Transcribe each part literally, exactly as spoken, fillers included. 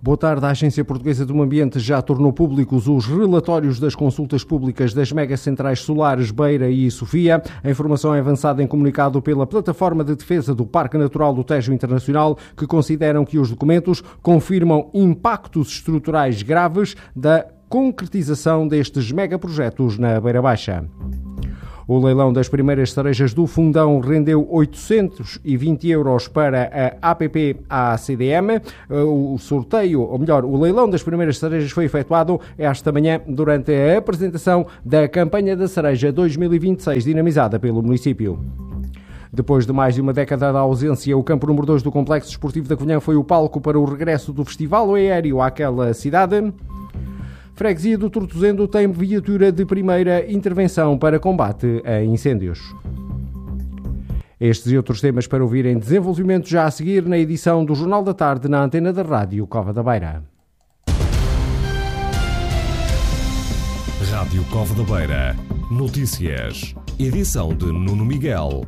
Boa tarde. A Agência Portuguesa do Ambiente já tornou públicos os relatórios das consultas públicas das megacentrais solares Beira e Sofia. A informação é avançada em comunicado pela Plataforma de Defesa do Parque Natural do Tejo Internacional, que consideram que os documentos confirmam impactos estruturais graves da concretização destes megaprojetos na Beira Baixa. O leilão das primeiras cerejas do Fundão rendeu oitocentos e vinte euros para a APP-A C D M. O sorteio, ou melhor, o leilão das primeiras cerejas foi efetuado esta manhã durante a apresentação da campanha da cereja dois mil e vinte e seis, dinamizada pelo município. Depois de mais de uma década de ausência, o campo número dois do Complexo Desportivo da Covilhã foi o palco para o regresso do Festival Aéreo àquela cidade. Freguesia do Tortozendo tem viatura de primeira intervenção para combate a incêndios. Estes e outros temas para ouvir em desenvolvimento já a seguir na edição do Jornal da Tarde na antena da Rádio Cova da Beira. Rádio Cova da Beira. Notícias. Edição de Nuno Miguel.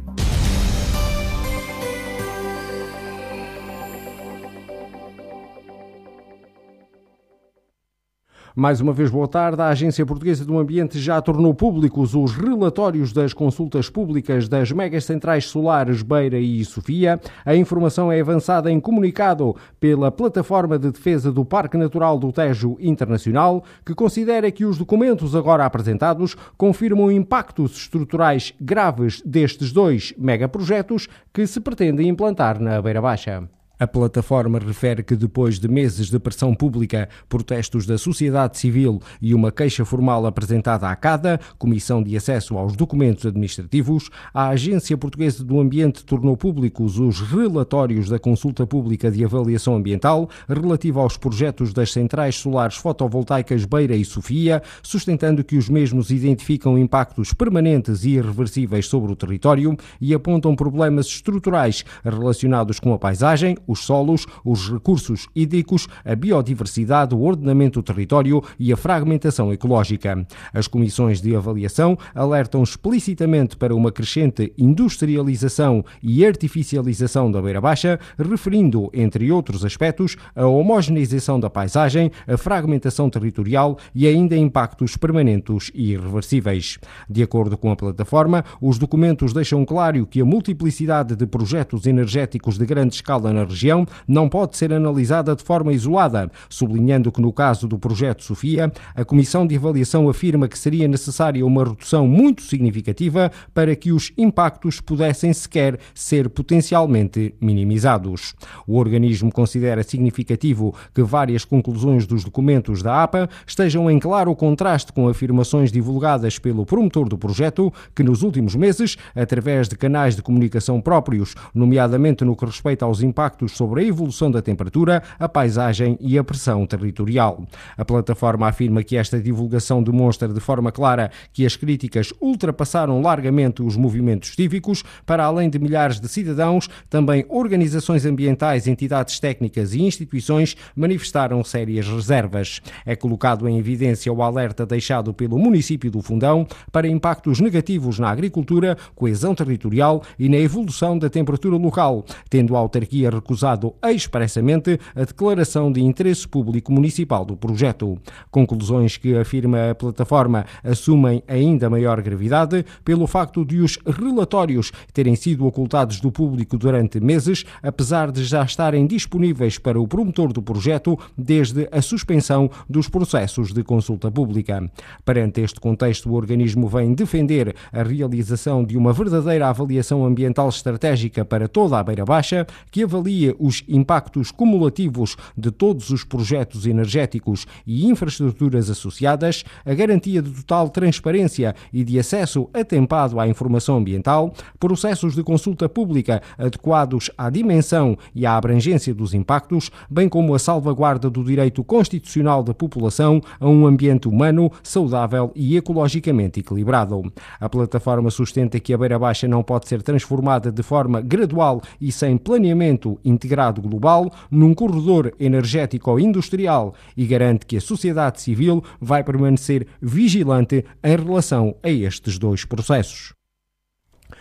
Mais uma vez, boa tarde. A Agência Portuguesa do Ambiente já tornou públicos os relatórios das consultas públicas das megacentrais solares Beira e Sofia. A informação é avançada em comunicado pela Plataforma de Defesa do Parque Natural do Tejo Internacional, que considera que os documentos agora apresentados confirmam impactos estruturais graves destes dois megaprojetos que se pretendem implantar na Beira Baixa. A plataforma refere que depois de meses de pressão pública, protestos da sociedade civil e uma queixa formal apresentada à CADA, Comissão de Acesso aos Documentos Administrativos, a Agência Portuguesa do Ambiente tornou públicos os relatórios da consulta pública de avaliação ambiental relativa aos projetos das centrais solares fotovoltaicas Beira e Sofia, sustentando que os mesmos identificam impactos permanentes e irreversíveis sobre o território e apontam problemas estruturais relacionados com a paisagem, os solos, os recursos hídricos, a biodiversidade, o ordenamento do território e a fragmentação ecológica. As comissões de avaliação alertam explicitamente para uma crescente industrialização e artificialização da Beira Baixa, referindo, entre outros aspectos, a homogeneização da paisagem, a fragmentação territorial e ainda impactos permanentes e irreversíveis. De acordo com a plataforma, os documentos deixam claro que a multiplicidade de projetos energéticos de grande escala na região não pode ser analisada de forma isolada, sublinhando que no caso do projeto Sofia, a Comissão de Avaliação afirma que seria necessária uma redução muito significativa para que os impactos pudessem sequer ser potencialmente minimizados. O organismo considera significativo que várias conclusões dos documentos da APA estejam em claro contraste com afirmações divulgadas pelo promotor do projeto, que nos últimos meses, através de canais de comunicação próprios, nomeadamente no que respeita aos impactos sobre a evolução da temperatura, a paisagem e a pressão territorial. A plataforma afirma que esta divulgação demonstra de forma clara que as críticas ultrapassaram largamente os movimentos cívicos. Para além de milhares de cidadãos, também organizações ambientais, entidades técnicas e instituições manifestaram sérias reservas. É colocado em evidência o alerta deixado pelo município do Fundão para impactos negativos na agricultura, coesão territorial e na evolução da temperatura local, tendo a autarquia recusado expressamente a declaração de interesse público municipal do projeto. Conclusões que, afirma a plataforma, assumem ainda maior gravidade pelo facto de os relatórios terem sido ocultados do público durante meses, apesar de já estarem disponíveis para o promotor do projeto desde a suspensão dos processos de consulta pública. Perante este contexto, o organismo vem defender a realização de uma verdadeira avaliação ambiental estratégica para toda a Beira Baixa, que avalie os impactos cumulativos de todos os projetos energéticos e infraestruturas associadas, a garantia de total transparência e de acesso atempado à informação ambiental, processos de consulta pública adequados à dimensão e à abrangência dos impactos, bem como a salvaguarda do direito constitucional da população a um ambiente humano, saudável e ecologicamente equilibrado. A plataforma sustenta que a Beira Baixa não pode ser transformada de forma gradual e sem planeamento integrado global num corredor energético-industrial e garante que a sociedade civil vai permanecer vigilante em relação a estes dois processos.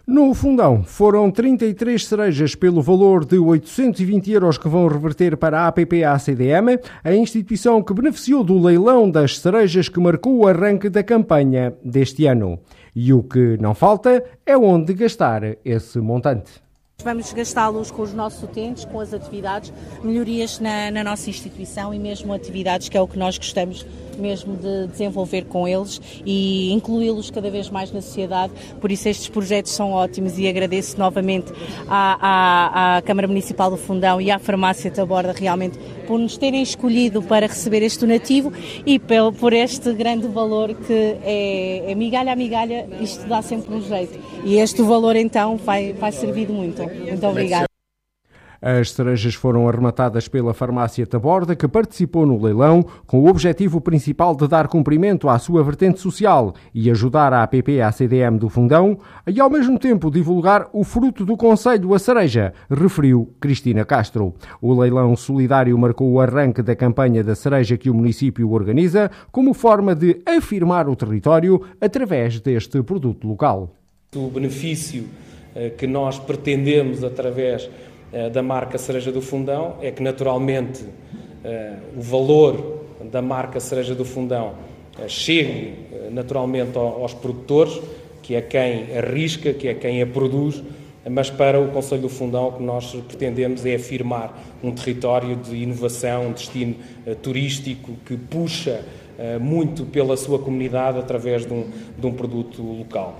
No Fundão, foram trinta e três cerejas pelo valor de oitocentos e vinte euros que vão reverter para a A P P A C D M, a instituição que beneficiou do leilão das cerejas que marcou o arranque da campanha deste ano. E o que não falta é onde gastar esse montante. Vamos gastá-los com os nossos utentes, com as atividades, melhorias na, na nossa instituição e mesmo atividades que é o que nós gostamos mesmo de desenvolver com eles e incluí-los cada vez mais na sociedade. Por isso estes projetos são ótimos e agradeço novamente à, à, à Câmara Municipal do Fundão e à Farmácia Taborda realmente por nos terem escolhido para receber este donativo e por, por este grande valor que é, é migalha a migalha, isto dá sempre um jeito. E este valor então vai, vai servir de muito. Muito obrigada. As cerejas foram arrematadas pela Farmácia Taborda, que participou no leilão, com o objetivo principal de dar cumprimento à sua vertente social e ajudar a A P P A C D M do Fundão e, ao mesmo tempo, divulgar o fruto do Conselho, a cereja, referiu Cristina Castro. O leilão solidário marcou o arranque da campanha da cereja que o município organiza, como forma de afirmar o território através deste produto local. O benefício que nós pretendemos através da marca Cereja do Fundão é que, naturalmente, o valor da marca Cereja do Fundão chegue, naturalmente, aos produtores, que é quem arrisca, que é quem a produz, mas para o Conselho do Fundão o que nós pretendemos é afirmar um território de inovação, um destino turístico que puxa muito pela sua comunidade através de um, de um produto local.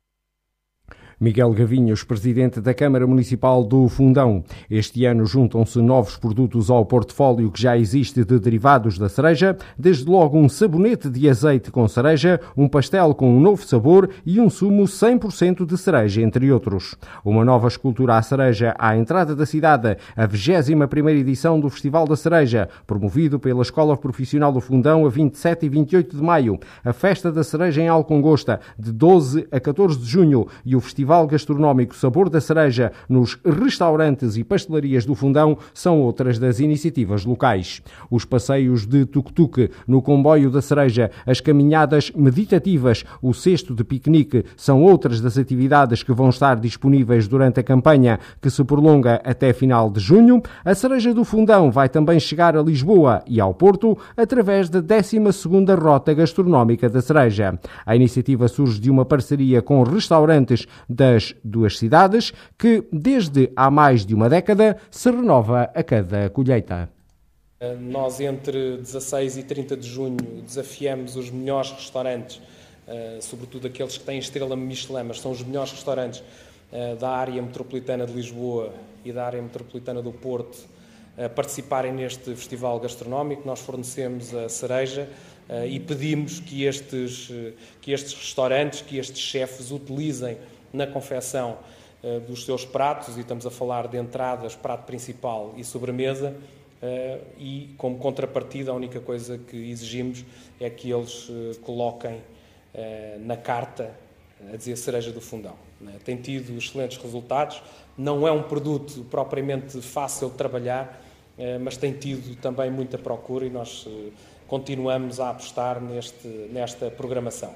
Miguel Gavinhos, presidente da Câmara Municipal do Fundão. Este ano juntam-se novos produtos ao portfólio que já existe de derivados da cereja, desde logo um sabonete de azeite com cereja, um pastel com um novo sabor e um sumo cem por cento de cereja, entre outros. Uma nova escultura à cereja à entrada da cidade, a vigésima primeira edição do Festival da Cereja, promovido pela Escola Profissional do Fundão a vinte e sete e vinte e oito de maio, a Festa da Cereja em Alcongosta, de doze a catorze de junho, e o Festival Gastronómico Sabor da Cereja nos restaurantes e pastelarias do Fundão são outras das iniciativas locais. Os passeios de tuk-tuk no comboio da cereja, as caminhadas meditativas, o cesto de piquenique são outras das atividades que vão estar disponíveis durante a campanha, que se prolonga até final de junho. A Cereja do Fundão vai também chegar a Lisboa e ao Porto através da décima segunda Rota Gastronómica da Cereja. A iniciativa surge de uma parceria com restaurantes das duas cidades, que desde há mais de uma década se renova a cada colheita. Nós entre dezasseis e trinta de junho desafiamos os melhores restaurantes, sobretudo aqueles que têm estrela Michelin, mas são os melhores restaurantes da área metropolitana de Lisboa e da área metropolitana do Porto, a participarem neste festival gastronómico. Nós fornecemos a cereja e pedimos que estes, que estes restaurantes, que estes chefes utilizem na confecção uh, dos seus pratos, e estamos a falar de entradas, prato principal e sobremesa, uh, e como contrapartida a única coisa que exigimos é que eles uh, coloquem uh, na carta a dizer Cereja do Fundão. Né? Tem tido excelentes resultados, não é um produto propriamente fácil de trabalhar, uh, mas tem tido também muita procura e nós uh, continuamos a apostar neste, nesta programação.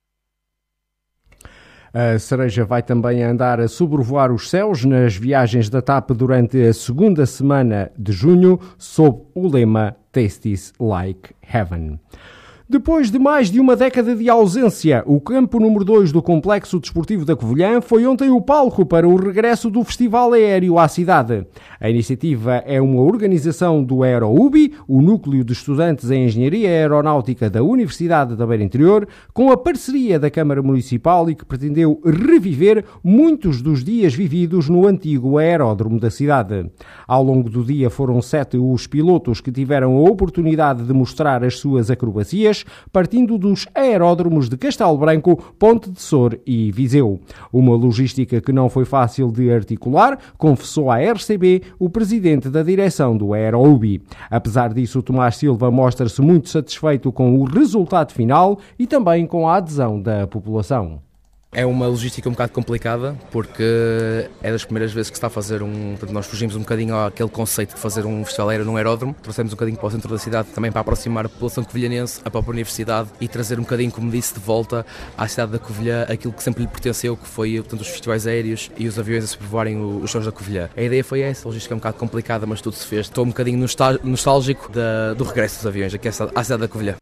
A cereja vai também andar a sobrevoar os céus nas viagens da T A P durante a segunda semana de junho, sob o lema Tastes Like Heaven. Depois de mais de uma década de ausência, o campo número dois do Complexo Desportivo da Covilhã foi ontem o palco para o regresso do Festival Aéreo à cidade. A iniciativa é uma organização do AeroUBI, o Núcleo de Estudantes em Engenharia Aeronáutica da Universidade da Beira Interior, com a parceria da Câmara Municipal e que pretendeu reviver muitos dos dias vividos no antigo aeródromo da cidade. Ao longo do dia foram sete os pilotos que tiveram a oportunidade de mostrar as suas acrobacias, partindo dos aeródromos de Castelo Branco, Ponte de Sor e Viseu. Uma logística que não foi fácil de articular, confessou à R C B o presidente da direção do AeroUBI. Apesar disso, Tomás Silva mostra-se muito satisfeito com o resultado final e também com a adesão da população. É uma logística um bocado complicada, porque é das primeiras vezes que se está a fazer um... Portanto, nós fugimos um bocadinho àquele conceito de fazer um festival aéreo num aeródromo, trouxemos um bocadinho para o centro da cidade, também para aproximar a população covilhanense, a própria universidade, e trazer um bocadinho, como disse, de volta à cidade da Covilhã aquilo que sempre lhe pertenceu, que foi, portanto, os festivais aéreos e os aviões a sobrevoarem os chãos da Covilhã. A ideia foi essa, a logística é um bocado complicada, mas tudo se fez. Estou um bocadinho nostálgico da, do regresso dos aviões aqui à cidade da Covilhã.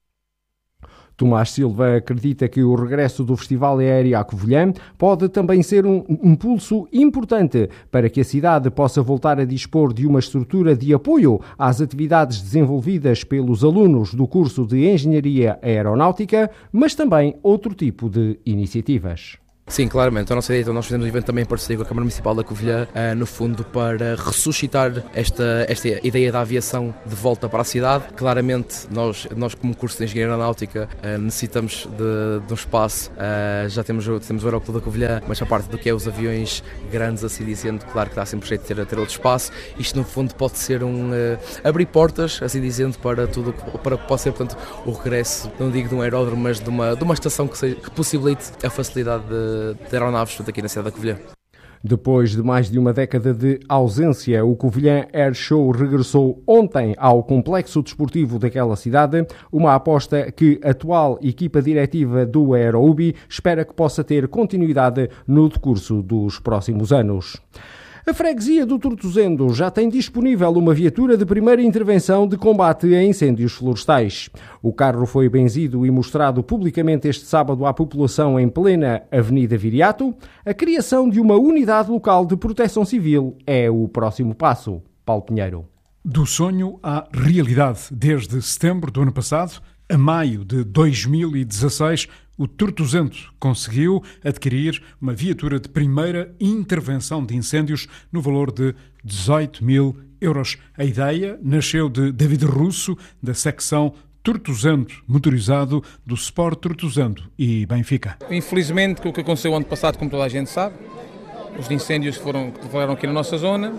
Tomás Silva acredita que o regresso do Festival Aéreo à Covilhã pode também ser um impulso importante para que a cidade possa voltar a dispor de uma estrutura de apoio às atividades desenvolvidas pelos alunos do curso de Engenharia Aeronáutica, mas também outro tipo de iniciativas. Sim, claramente. A nossa ideia, então, nós fizemos um evento também em parceria com a Câmara Municipal da Covilhã, uh, no fundo para ressuscitar esta, esta ideia da aviação de volta para a cidade. Claramente, nós, nós como curso de Engenharia Aeronáutica, uh, necessitamos de, de um espaço. Uh, já temos, temos o Aeroporto da Covilhã, mas a parte do que é os aviões grandes, assim dizendo, claro que dá sempre jeito de ter, ter outro espaço. Isto, no fundo, pode ser um... Uh, abrir portas, assim dizendo, para tudo, para que possa ser, portanto, o regresso, não digo de um aeródromo, mas de uma, de uma estação que, seja, que possibilite a facilidade de de aeronaves aqui na cidade da Covilhã. Depois de mais de uma década de ausência, o Covilhã Air Show regressou ontem ao complexo desportivo daquela cidade, uma aposta que a atual equipa diretiva do AeroUBI espera que possa ter continuidade no decurso dos próximos anos. A freguesia do Tortozendo já tem disponível uma viatura de primeira intervenção de combate a incêndios florestais. O carro foi benzido e mostrado publicamente este sábado à população em plena Avenida Viriato. A criação de uma unidade local de proteção civil é o próximo passo. Paulo Pinheiro. Do sonho à realidade. Desde setembro do ano passado a maio de dois mil e dezasseis, o Tortozendo conseguiu adquirir uma viatura de primeira intervenção de incêndios no valor de dezoito mil euros. A ideia nasceu de David Russo, da secção Tortozendo motorizado do Sport Tortozendo e Benfica. Infelizmente, o que aconteceu ano passado, como toda a gente sabe, os incêndios foram, que foram aqui na nossa zona,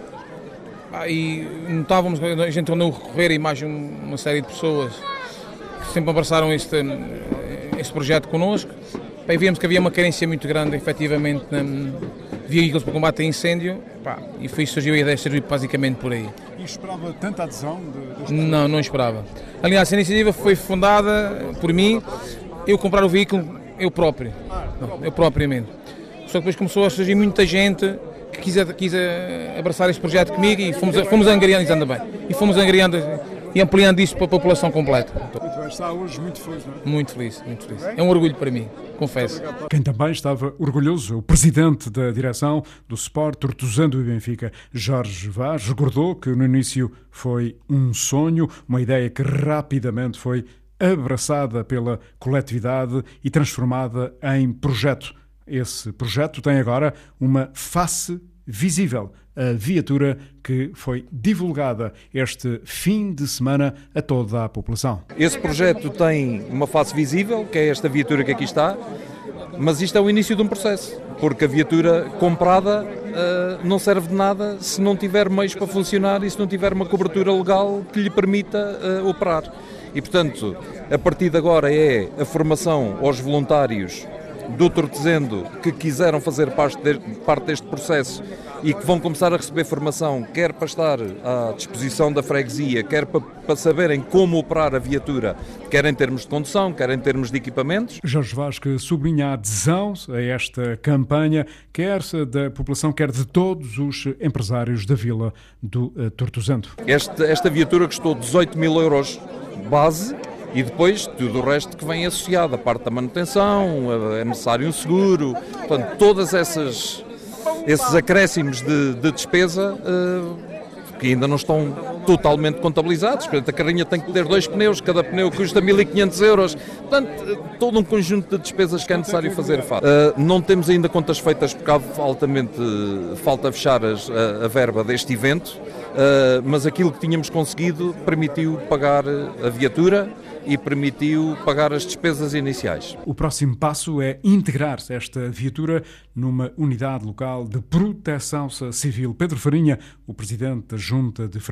e notávamos, a gente andou a recorrer a mais uma série de pessoas que sempre abraçaram este, este projeto connosco. Bem, víamos que havia uma carência muito grande, efetivamente, de veículos para combate a incêndio, pá, e foi, surgiu a ideia de servir basicamente por aí. E esperava tanta adesão? De, deste... Não, não esperava. Aliás, a iniciativa foi fundada por mim, eu comprar o veículo, eu próprio, não, eu propriamente. Só que depois começou a surgir muita gente que quis, quis abraçar este projeto comigo e fomos, fomos angariando, ainda bem, e fomos angariando e ampliando isto para a população completa. Muito bem, está hoje muito feliz, não é? Muito feliz, muito feliz. É um orgulho para mim, confesso. Quem também estava orgulhoso, o presidente da direção do Sport Tortozendo e Benfica, Jorge Vaz, recordou que no início foi um sonho, uma ideia que rapidamente foi abraçada pela coletividade e transformada em projeto. Esse projeto tem agora uma face visível, a viatura que foi divulgada este fim de semana a toda a população. Esse projeto tem uma face visível, que é esta viatura que aqui está, mas isto é o início de um processo, porque a viatura comprada uh, não serve de nada se não tiver meios para funcionar e se não tiver uma cobertura legal que lhe permita uh, operar. E, portanto, a partir de agora é a formação aos voluntários do Tortozendo que quiseram fazer parte, de, parte deste processo e que vão começar a receber formação, quer para estar à disposição da freguesia, quer para, para saberem como operar a viatura, quer em termos de condução, quer em termos de equipamentos. Jorge Vaz, que sublinha a adesão a esta campanha, quer da população, quer de todos os empresários da vila do uh, Tortozendo. Este, esta viatura custou dezoito mil euros base, e depois tudo o resto que vem associado, a parte da manutenção, é necessário um seguro, portanto, todas essas esses acréscimos de, de despesa uh, que ainda não estão totalmente contabilizados. Portanto, a carrinha tem que ter dois pneus, cada pneu custa mil e quinhentos euros, portanto, todo um conjunto de despesas que é necessário fazer face. Uh, não temos ainda contas feitas porque há altamente falta fechar as, a, a verba deste evento, uh, mas aquilo que tínhamos conseguido permitiu pagar a viatura e permitiu pagar as despesas iniciais. O próximo passo é integrar esta viatura numa unidade local de proteção civil. Pedro Farinha, o presidente da Junta de Freguesias,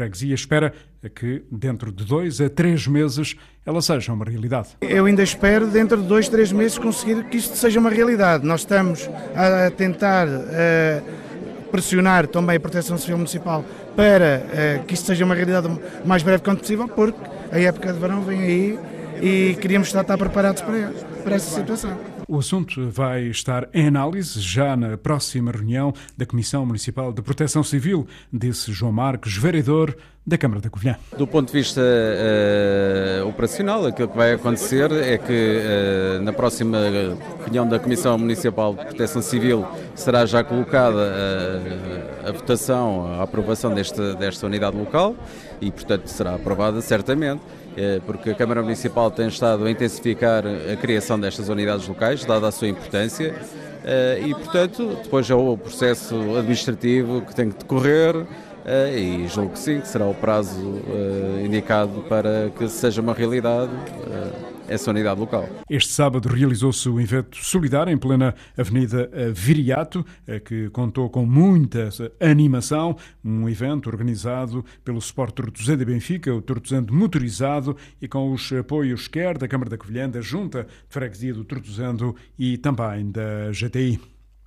espera que dentro de dois a três meses ela seja uma realidade. Eu ainda espero dentro de dois, três meses conseguir que isto seja uma realidade. Nós estamos a tentar uh, pressionar também a Proteção Civil Municipal para uh, que isto seja uma realidade o mais breve quanto possível, porque a época de verão vem aí e queríamos estar, estar preparados para, para essa situação. O assunto vai estar em análise já na próxima reunião da Comissão Municipal de Proteção Civil, disse João Marques, vereador da Câmara da Covilhã. Do ponto de vista uh, operacional, aquilo que vai acontecer é que uh, na próxima reunião da Comissão Municipal de Proteção Civil será já colocada uh, a votação, a aprovação desta, desta unidade local e, portanto, será aprovada certamente, uh, porque a Câmara Municipal tem estado a intensificar a criação destas unidades locais, dada a sua importância, uh, e, portanto, depois já o processo administrativo que tem que decorrer. Uh, e julgo que sim, que será o prazo uh, indicado para que seja uma realidade uh, essa unidade local. Este sábado realizou-se o evento solidário em plena Avenida Viriato, uh, que contou com muita animação, um evento organizado pelo Sport Tortozendo e Benfica, o Tortozendo motorizado, e com os apoios quer da Câmara da Covilhã, da Junta de Freguesia do Tortozendo e também da G T I.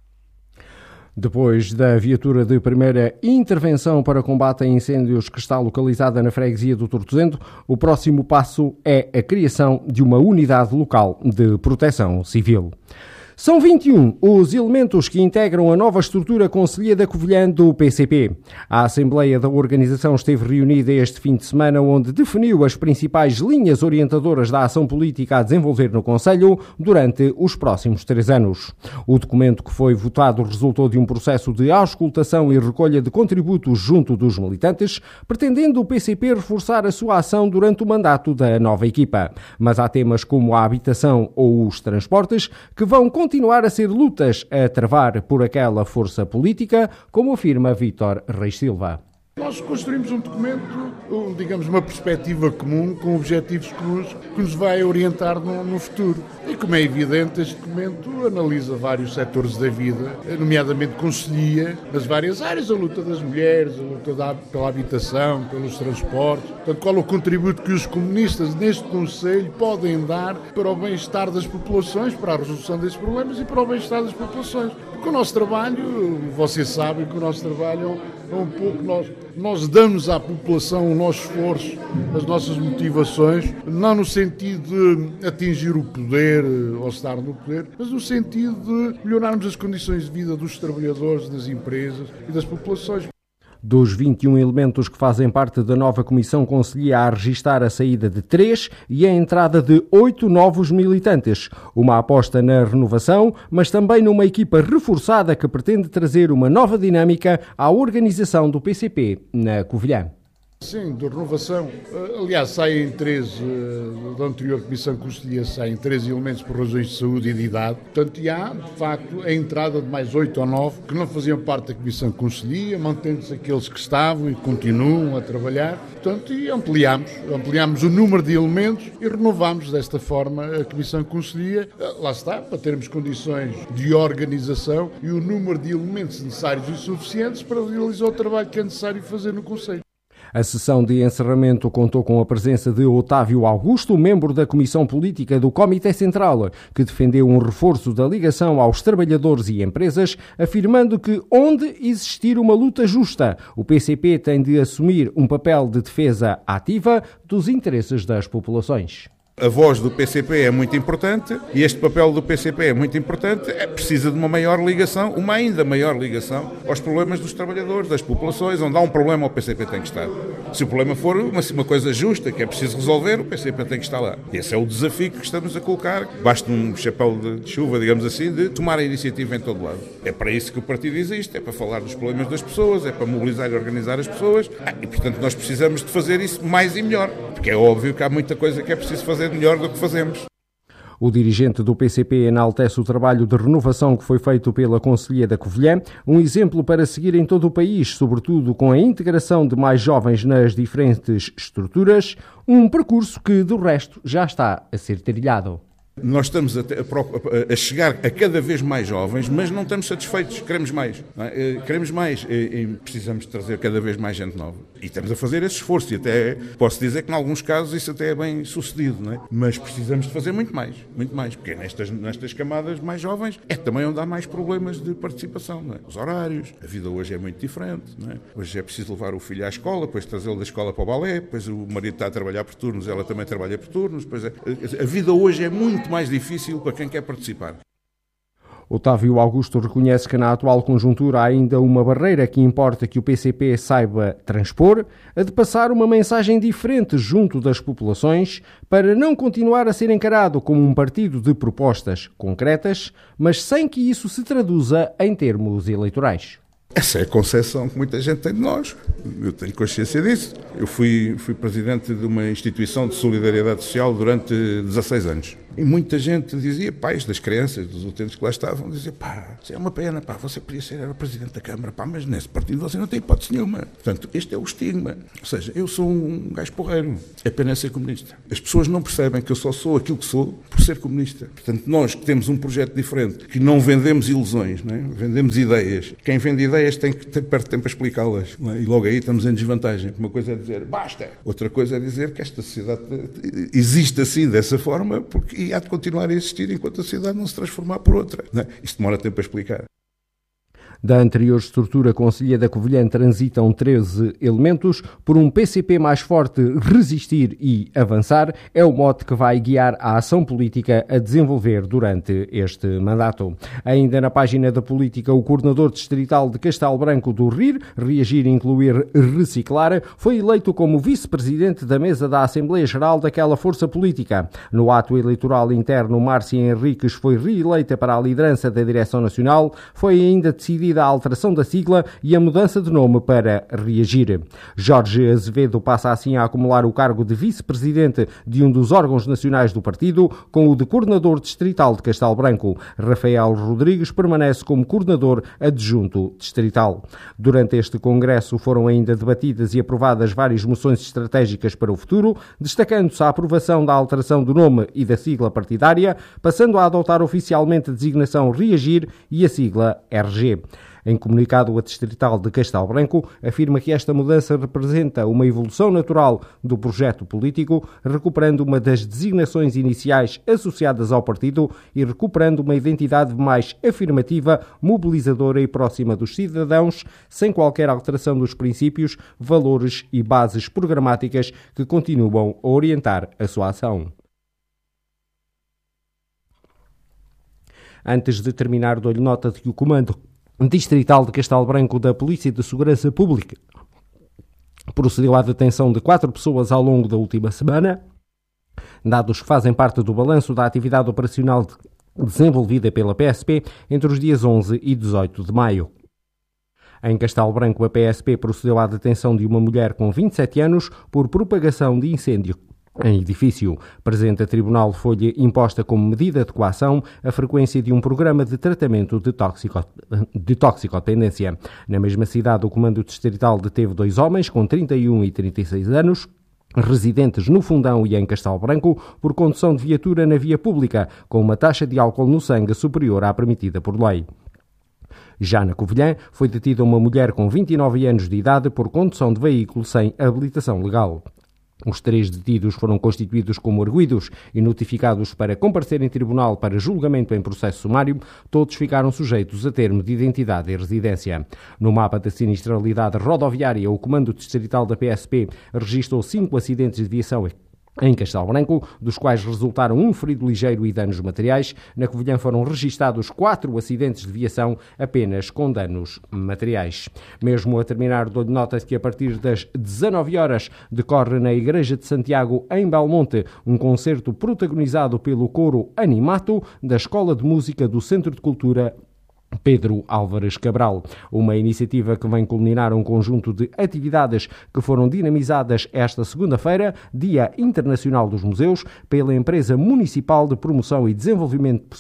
Depois da viatura de primeira intervenção para combate a incêndios que está localizada na freguesia do Tortozendo, o próximo passo é a criação de uma unidade local de proteção civil. São vinte e um os elementos que integram a nova estrutura concelhia da Covilhã do P C P. A Assembleia da organização esteve reunida este fim de semana, onde definiu as principais linhas orientadoras da ação política a desenvolver no Conselho durante os próximos três anos. O documento que foi votado resultou de um processo de auscultação e recolha de contributos junto dos militantes, pretendendo o P C P reforçar a sua ação durante o mandato da nova equipa. Mas há temas como a habitação ou os transportes que vão continuar a ser lutas a travar por aquela força política, como afirma Vítor Reis Silva. Nós construímos um documento, um, digamos, uma perspectiva comum, com objetivos comuns, que nos vai orientar no, no futuro. E como é evidente, este documento analisa vários setores da vida, nomeadamente concelhia, nas várias áreas, a luta das mulheres, a luta da, pela habitação, pelos transportes. Portanto, qual é o contributo que os comunistas neste Conselho podem dar para o bem-estar das populações, para a resolução desses problemas e para o bem-estar das populações. Porque o nosso trabalho, vocês sabem que o nosso trabalho é um pouco, nós, nós damos à população o nosso esforço, as nossas motivações, não no sentido de atingir o poder ou estar no poder, mas no sentido de melhorarmos as condições de vida dos trabalhadores, das empresas e das populações. Dos vinte e um elementos que fazem parte da nova Comissão Concelhia, a registrar a saída de três e a entrada de oito novos militantes. Uma aposta na renovação, mas também numa equipa reforçada que pretende trazer uma nova dinâmica à organização do P C P na Covilhã. Sim, de renovação. Aliás, saem três, da anterior Comissão Concelhia, saem três elementos por razões de saúde e de idade. Portanto, e há, de facto, a entrada de mais oito ou nove que não faziam parte da Comissão Concelhia, mantendo-se aqueles que estavam e continuam a trabalhar. Portanto, e ampliamos, ampliamos o número de elementos e renovamos desta forma a Comissão Concelhia. Lá está, para termos condições de organização e o número de elementos necessários e suficientes para realizar o trabalho que é necessário fazer no Conselho. A sessão de encerramento contou com a presença de Otávio Augusto, membro da Comissão Política do Comitê Central, que defendeu um reforço da ligação aos trabalhadores e empresas, afirmando que, onde existir uma luta justa, o P C P tem de assumir um papel de defesa ativa dos interesses das populações. A voz do P C P é muito importante e este papel do P C P é muito importante, é, precisa de uma maior ligação, uma ainda maior ligação aos problemas dos trabalhadores, das populações. Onde há um problema, o P C P tem que estar. Se o problema for uma, uma coisa justa, que é preciso resolver, o P C P tem que estar lá. Esse é o desafio que estamos a colocar. Basta um chapéu de chuva, digamos assim, de tomar a iniciativa em todo lado. É para isso que o partido existe, é para falar dos problemas das pessoas, é para mobilizar e organizar as pessoas. Ah, e, portanto, nós precisamos de fazer isso mais e melhor, porque é óbvio que há muita coisa que é preciso fazer melhor do que fazemos. O dirigente do P C P enaltece o trabalho de renovação que foi feito pela Concelhia da Covilhã, um exemplo para seguir em todo o país, sobretudo com a integração de mais jovens nas diferentes estruturas, um percurso que, do resto, já está a ser trilhado. Nós estamos a, a, a chegar a cada vez mais jovens, mas não estamos satisfeitos, queremos mais. Não é? Queremos mais e, e precisamos trazer cada vez mais gente nova. E estamos a fazer esse esforço e até posso dizer que em alguns casos isso até é bem sucedido, não é? Mas precisamos de fazer muito mais, muito mais, porque nestas, nestas camadas mais jovens é também onde há mais problemas de participação, não é? Os horários, a vida hoje é muito diferente, não é? Hoje é preciso levar o filho à escola, depois trazê-lo da escola para o balé, depois o marido está a trabalhar por turnos, ela também trabalha por turnos, depois é, a vida hoje é muito mais difícil para quem quer participar. Otávio Augusto reconhece que na atual conjuntura há ainda uma barreira que importa que o P C P saiba transpor, a de passar uma mensagem diferente junto das populações para não continuar a ser encarado como um partido de propostas concretas, mas sem que isso se traduza em termos eleitorais. Essa é a concepção que muita gente tem de nós. Eu tenho consciência disso. Eu fui, fui presidente de uma instituição de solidariedade social durante dezasseis anos. E muita gente dizia, pais das crianças, dos utentes que lá estavam, dizia, pá, isso é uma pena, pá, você podia ser era presidente da Câmara, pá, mas nesse partido você não tem hipótese nenhuma. Portanto, este é o estigma. Ou seja, eu sou um gajo porreiro, é pena ser comunista. As pessoas não percebem que eu só sou aquilo que sou por ser comunista. Portanto, nós que temos um projeto diferente, que não vendemos ilusões, não é? Vendemos ideias. Quem vende ideias tem que ter perto de tempo a explicá-las. Não é? E logo aí estamos em desvantagem. Uma coisa é dizer, basta. Outra coisa é dizer que esta sociedade existe assim, dessa forma, porque e há de continuar a existir enquanto a sociedade não se transformar por outra. Não é? Isto demora tempo a explicar. Da anterior estrutura concelhia da Covilhã transitam treze elementos. Por um P C P mais forte, resistir e avançar é o mote que vai guiar a ação política a desenvolver durante este mandato. Ainda na página da política, o coordenador distrital de Castelo Branco do R I R, Reagir, Incluir, Reciclar, foi eleito como vice-presidente da mesa da Assembleia Geral daquela força política. No ato eleitoral interno, Márcia Henriques foi reeleita para a liderança da direção nacional. Foi ainda decidido a alteração da sigla e a mudança de nome para Reagir. Jorge Azevedo passa assim a acumular o cargo de vice-presidente de um dos órgãos nacionais do partido, com o de coordenador distrital de Castelo Branco. Rafael Rodrigues permanece como coordenador adjunto distrital. Durante este congresso foram ainda debatidas e aprovadas várias moções estratégicas para o futuro, destacando-se a aprovação da alteração do nome e da sigla partidária, passando a adotar oficialmente a designação Reagir e a sigla R G. Em comunicado, a distrital de Castelo Branco afirma que esta mudança representa uma evolução natural do projeto político, recuperando uma das designações iniciais associadas ao partido e recuperando uma identidade mais afirmativa, mobilizadora e próxima dos cidadãos, sem qualquer alteração dos princípios, valores e bases programáticas que continuam a orientar a sua ação. Antes de terminar, dou-lhe nota de que o Comando Distrital de Castelo Branco da Polícia de Segurança Pública procedeu à detenção de quatro pessoas ao longo da última semana, dados que fazem parte do balanço da atividade operacional desenvolvida pela P S P entre os dias onze e dezoito de maio. Em Castelo Branco, a P S P procedeu à detenção de uma mulher com vinte e sete anos por propagação de incêndio em edifício. Presente a tribunal foi-lhe imposta como medida de coação a frequência de um programa de tratamento de, toxico... de toxicodependência. Na mesma cidade, o Comando Distrital deteve dois homens com trinta e um e trinta e seis anos, residentes no Fundão e em Castelo Branco, por condução de viatura na via pública, com uma taxa de álcool no sangue superior à permitida por lei. Já na Covilhã, foi detida uma mulher com vinte e nove anos de idade por condução de veículo sem habilitação legal. Os três detidos foram constituídos como arguidos e notificados para comparecer em tribunal para julgamento em processo sumário. Todos ficaram sujeitos a termo de identidade e residência. No mapa da sinistralidade rodoviária, o Comando Distrital da P S P registrou cinco acidentes de viação em Castelo Branco, dos quais resultaram um ferido ligeiro e danos materiais. Na Covilhã foram registados quatro acidentes de viação, apenas com danos materiais. Mesmo a terminar, dou-lhe nota de que a partir das dezanove horas decorre na Igreja de Santiago, em Belmonte, um concerto protagonizado pelo coro Animato da Escola de Música do Centro de Cultura Pedro Álvares Cabral. Uma iniciativa que vem culminar um conjunto de atividades que foram dinamizadas esta segunda-feira, Dia Internacional dos Museus, pela Empresa Municipal de Promoção e Desenvolvimento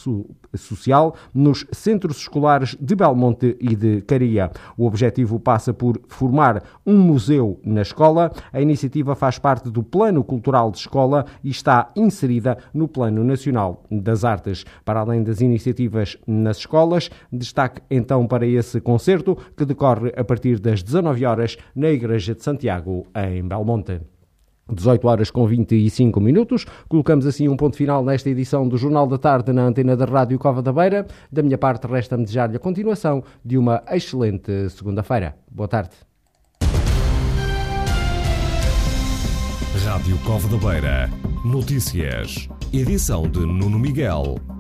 social nos centros escolares de Belmonte e de Caria. O objetivo passa por formar um museu na escola. A iniciativa faz parte do Plano Cultural de Escola e está inserida no Plano Nacional das Artes. Para além das iniciativas nas escolas, destaque então para esse concerto que decorre a partir das dezanove horas na Igreja de Santiago, em Belmonte. dezoito horas com vinte e cinco minutos. Colocamos assim um ponto final nesta edição do Jornal da Tarde na antena da Rádio Cova da Beira. Da minha parte, resta-me desejar-lhe a continuação de uma excelente segunda-feira. Boa tarde. Rádio Cova da Beira. Notícias. Edição de Nuno Miguel.